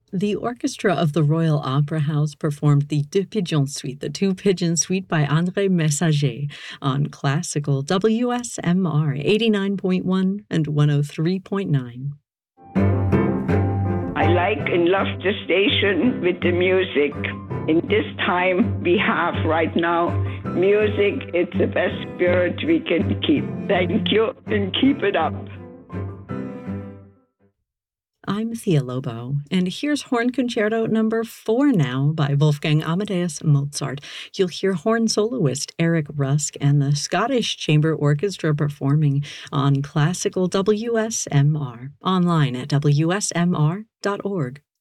The orchestra of the Royal Opera House performed the Deux Pigeons Suite, the Two Pigeon Suite by André Messager, on classical WSMR 89.1 and 103.9. I like and love the station with the music. In this time we have right now, music, it's the best spirit we can keep. Thank you and keep it up. I'm Thea Lobo, and here's Horn Concerto number 4 now by Wolfgang Amadeus Mozart. You'll hear horn soloist Eric Rusk and the Scottish Chamber Orchestra performing on classical WSMR, online at wsmr.org.